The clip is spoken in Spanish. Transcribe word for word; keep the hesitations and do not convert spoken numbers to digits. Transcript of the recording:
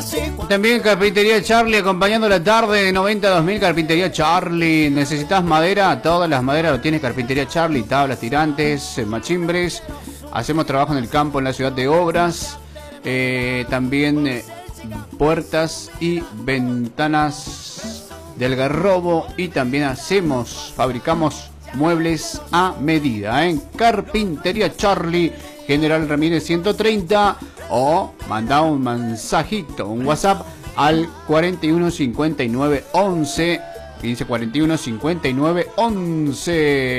También Carpintería Charlie, acompañando la tarde de noventa a dos mil. Carpintería Charlie, ¿necesitas madera? Todas las maderas lo tiene Carpintería Charlie. Tablas, tirantes, machimbres. Hacemos trabajo en el campo, en la ciudad de Obras. Eh, también eh, puertas y ventanas del Garrobo. Y también hacemos, fabricamos muebles a medida. En ¿eh? Carpintería Charlie, General Ramírez ciento treinta. O manda un mensajito, un WhatsApp al cuarenta y uno cincuenta y nueve once. quince cuarenta y uno cincuenta y nueve once.